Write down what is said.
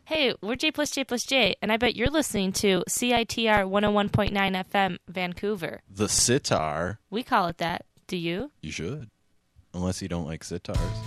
Hey, we're J plus J plus J, and I bet you're listening to CITR 101.9 FM, Vancouver. The sitar. We call it that. Do you? You should. Unless you don't like sitars.